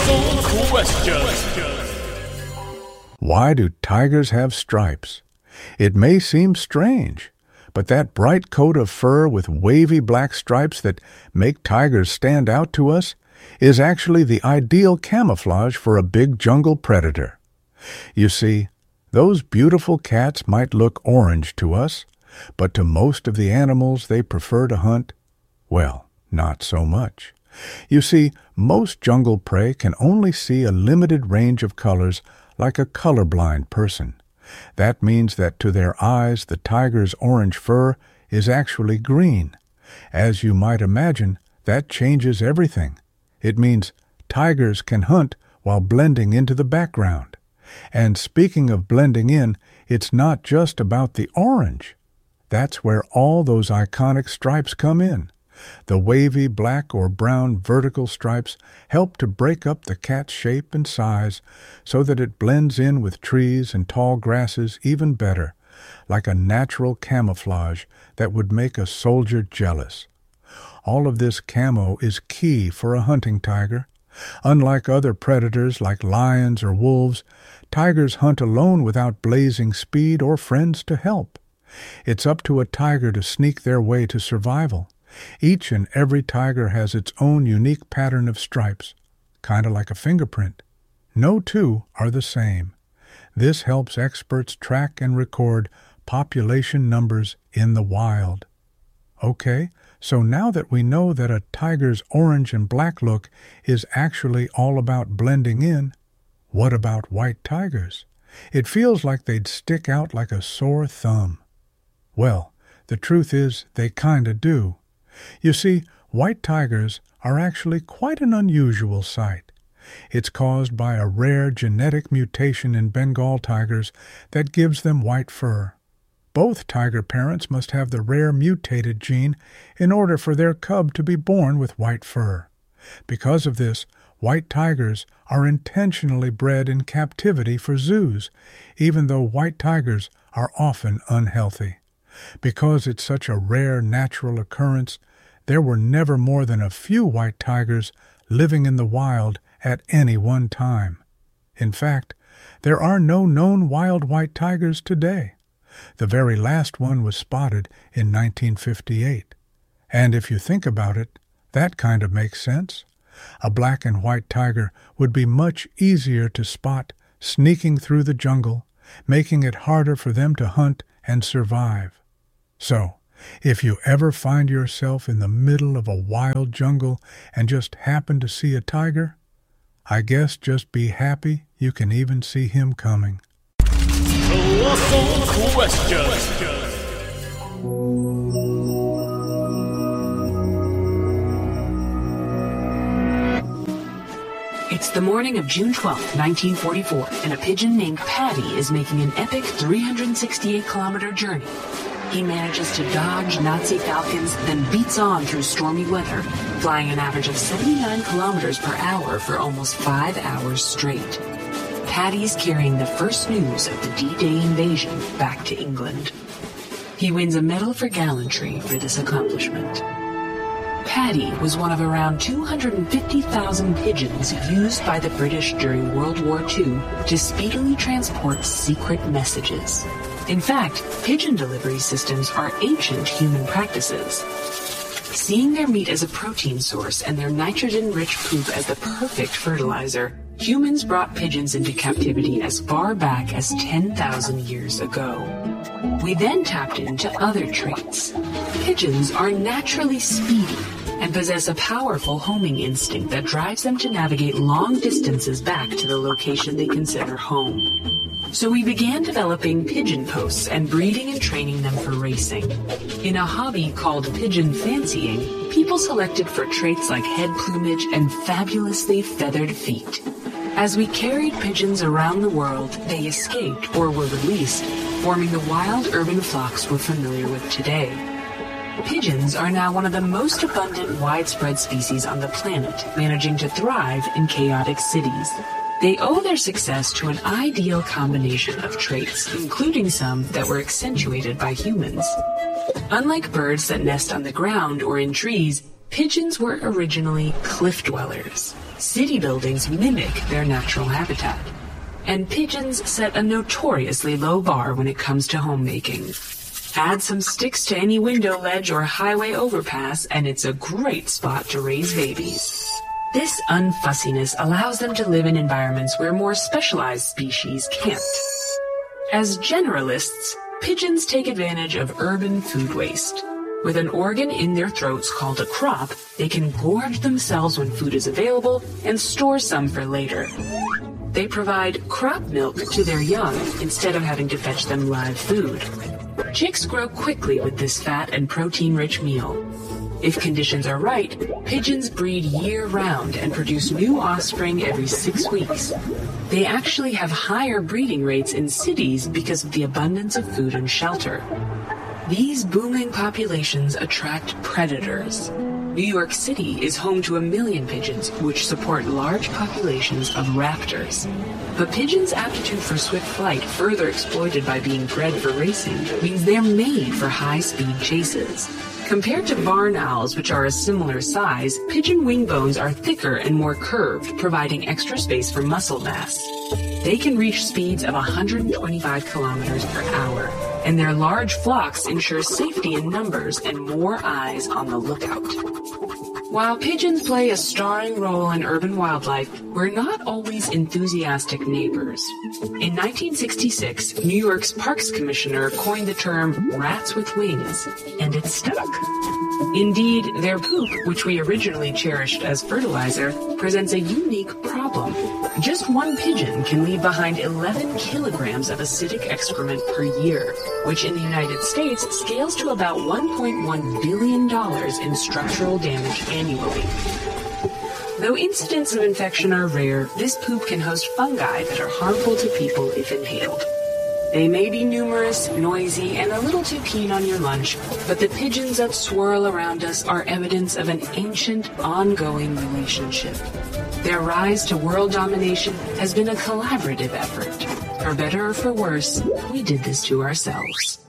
Colossal question. Why do tigers have stripes? It may seem strange, but that bright coat of fur with wavy black stripes that make tigers stand out to us is actually the ideal camouflage for a big jungle predator. You see, those beautiful cats might look orange to us, but to most of the animals they prefer to hunt, well, not so much. You see, most jungle prey can only see a limited range of colors like a colorblind person. That means that to their eyes the tiger's orange fur is actually green. As you might imagine, that changes everything. It means tigers can hunt while blending into the background. And speaking of blending in, it's not just about the orange. That's where all those iconic stripes come in. The wavy black or brown vertical stripes help to break up the cat's shape and size so that it blends in with trees and tall grasses even better, like a natural camouflage that would make a soldier jealous. All of this camo is key for a hunting tiger. Unlike other predators like lions or wolves, tigers hunt alone without blazing speed or friends to help. It's up to a tiger to sneak their way to survival. Each and every tiger has its own unique pattern of stripes, kind of like a fingerprint. No two are the same. This helps experts track and record population numbers in the wild. Okay, so now that we know that a tiger's orange and black look is actually all about blending in, what about white tigers? It feels like they'd stick out like a sore thumb. Well, the truth is they kinda do. You see, white tigers are actually quite an unusual sight. It's caused by a rare genetic mutation in Bengal tigers that gives them white fur. Both tiger parents must have the rare mutated gene in order for their cub to be born with white fur. Because of this, white tigers are intentionally bred in captivity for zoos, even though white tigers are often unhealthy. Because it's such a rare natural occurrence, there were never more than a few white tigers living in the wild at any one time. In fact, there are no known wild white tigers today. The very last one was spotted in 1958. And if you think about it, that kind of makes sense. A black and white tiger would be much easier to spot sneaking through the jungle, making it harder for them to hunt and survive. So, if you ever find yourself in the middle of a wild jungle and just happen to see a tiger, I guess just be happy you can even see him coming. Colossal question. It's the morning of June 12, 1944, and a pigeon named Patty is making an epic 368-kilometer journey. He manages to dodge Nazi falcons, then beats on through stormy weather, flying an average of 79 kilometers per hour for almost 5 hours straight. Patty's carrying the first news of the D-Day invasion back to England. He wins a medal for gallantry for this accomplishment. Patty was one of around 250,000 pigeons used by the British during World War II to speedily transport secret messages. In fact, pigeon delivery systems are ancient human practices. Seeing their meat as a protein source and their nitrogen-rich poop as the perfect fertilizer, humans brought pigeons into captivity as far back as 10,000 years ago. We then tapped into other traits. Pigeons are naturally speedy and possess a powerful homing instinct that drives them to navigate long distances back to the location they consider home. So we began developing pigeon posts and breeding and training them for racing. In a hobby called pigeon fancying, people selected for traits like head plumage and fabulously feathered feet. As we carried pigeons around the world, they escaped or were released, forming the wild urban flocks we're familiar with today. Pigeons are now one of the most abundant widespread species on the planet, managing to thrive in chaotic cities. They owe their success to an ideal combination of traits, including some that were accentuated by humans. Unlike birds that nest on the ground or in trees, pigeons were originally cliff dwellers. City buildings mimic their natural habitat, and pigeons set a notoriously low bar when it comes to homemaking. Add some sticks to any window ledge or highway overpass, and it's a great spot to raise babies. This unfussiness allows them to live in environments where more specialized species can't. As generalists, pigeons take advantage of urban food waste. With an organ in their throats called a crop, they can gorge themselves when food is available and store some for later. They provide crop milk to their young instead of having to fetch them live food. Chicks grow quickly with this fat and protein-rich meal. If conditions are right, pigeons breed year-round and produce new offspring every 6 weeks. They actually have higher breeding rates in cities because of the abundance of food and shelter. These booming populations attract predators. New York City is home to 1 million pigeons, which support large populations of raptors. But pigeons' aptitude for swift flight, further exploited by being bred for racing, means they're made for high-speed chases. Compared to barn owls, which are a similar size, pigeon wing bones are thicker and more curved, providing extra space for muscle mass. They can reach speeds of 125 kilometers per hour, and their large flocks ensure safety in numbers and more eyes on the lookout. While pigeons play a starring role in urban wildlife, we're not always enthusiastic neighbors. In 1966, New York's Parks Commissioner coined the term rats with wings, and it stuck. Indeed, their poop, which we originally cherished as fertilizer, presents a unique problem. Just one pigeon can leave behind 11 kilograms of acidic excrement per year, which in the United States scales to about $1.1 billion in structural damage annually. Though incidents of infection are rare, this poop can host fungi that are harmful to people if inhaled. They may be numerous, noisy, and a little too keen on your lunch, but the pigeons that swirl around us are evidence of an ancient, ongoing relationship. Their rise to world domination has been a collaborative effort. For better or for worse, we did this to ourselves.